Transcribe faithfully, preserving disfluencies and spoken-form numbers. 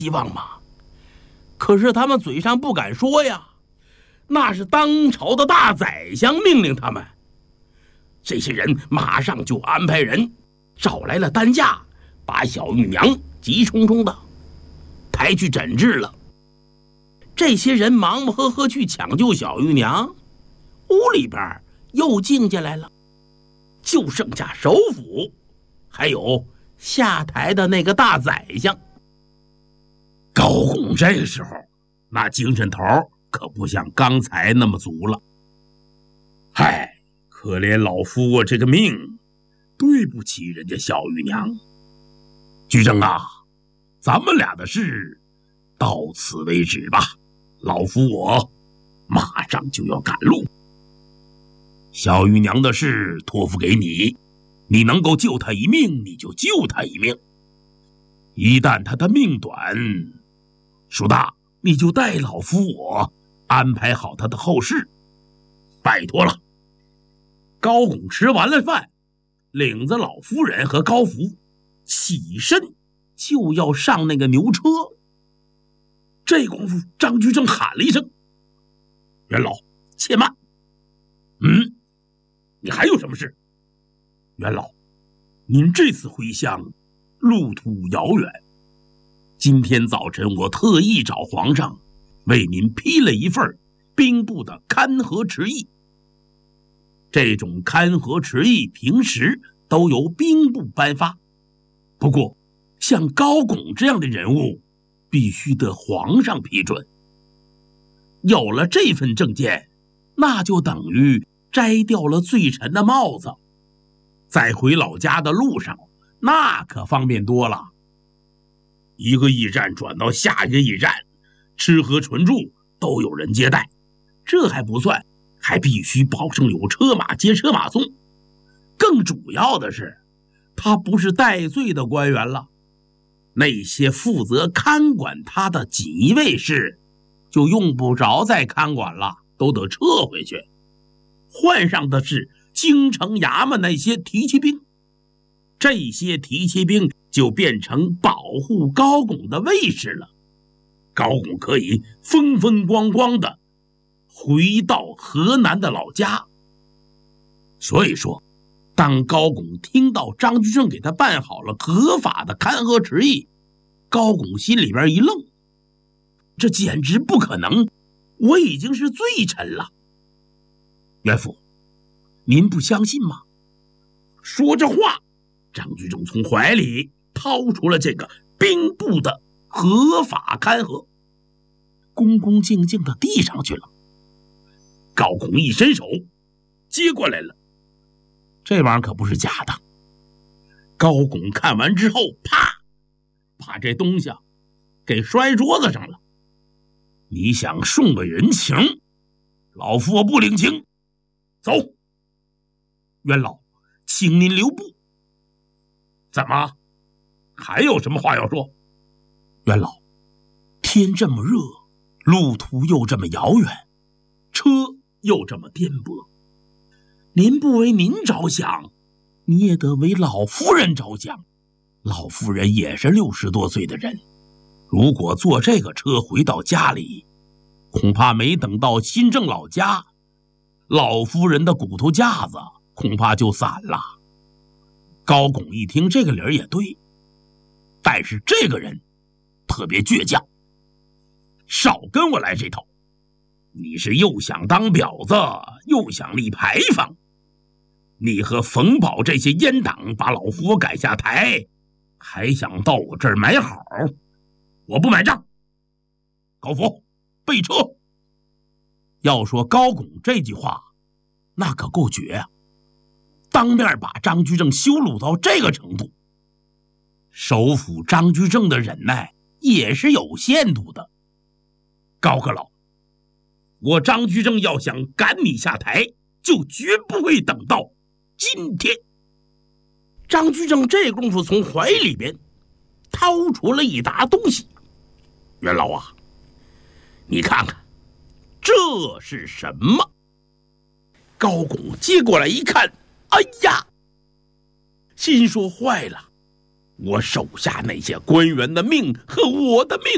希望吗？可是他们嘴上不敢说呀，那是当朝的大宰相命令他们。这些人马上就安排人找来了担架，把小玉娘急冲冲的抬去诊治了。这些人忙忙呵呵去抢救小玉娘，屋里边又静下来了，就剩下首府还有下台的那个大宰相。高拱这时候那精神头可不像刚才那么足了。嗨，可怜老夫我这个命，对不起人家小玉娘。居正啊，咱们俩的事到此为止吧，老夫我马上就要赶路。小玉娘的事托付给你，你能够救她一命你就救她一命，一旦她的命短，叔大你就代老夫我安排好她的后事，拜托了。高拱吃完了饭，领着老夫人和高福起身就要上那个牛车。这功夫张居正喊了一声：元老且慢。嗯，你还有什么事？元老，您这次回乡路途遥远，今天早晨我特意找皇上为您批了一份兵部的勘核敕议。这种勘核敕议平时都由兵部颁发，不过像高拱这样的人物必须得皇上批准。有了这份证件，那就等于摘掉了罪臣的帽子，在回老家的路上那可方便多了。一个驿站转到下一个驿站，吃喝纯住都有人接待，这还不算，还必须保证有车马接车马送。更主要的是，他不是戴罪的官员了，那些负责看管他的锦衣卫士就用不着再看管了，都得撤回去，换上的是京城衙门那些提骑兵。这些提骑兵就变成保护高拱的卫士了，高拱可以风风光光的回到河南的老家。所以说，当高拱听到张居正给他办好了合法的勘核敕议，高拱心里边一愣，这简直不可能，我已经是罪臣了。元父，您不相信吗？说着话，张居正从怀里掏出了这个兵部的合法勘核，恭恭敬敬地递上去了。高拱一伸手接过来了，这玩意儿可不是假的。高拱看完之后，啪，把这东西给摔桌子上了。你想送个人情，老夫我不领情。走，元老，请您留步。怎么，还有什么话要说？元老，天这么热，路途又这么遥远，车又这么颠簸，您不为您着想，你也得为老夫人着想。老夫人也是六十多岁的人，如果坐这个车回到家里，恐怕没等到新郑老家，老夫人的骨头架子恐怕就散了。高拱一听这个理儿也对，但是这个人特别倔强，少跟我来这套。你是又想当婊子，又想立牌坊，你和冯保这些阉党把老夫我赶下台，还想到我这儿买好，我不买账。高福，备车。要说高拱这句话，那可够绝啊，当面把张居正羞辱到这个程度。首辅张居正的忍耐也是有限度的。高阁老，我张居正要想赶你下台，就绝不会等到今天。张居正这功夫从怀里边掏出了一沓东西。元老啊，你看看这是什么？高拱接过来一看，哎呀，心说坏了，我手下那些官员的命和我的命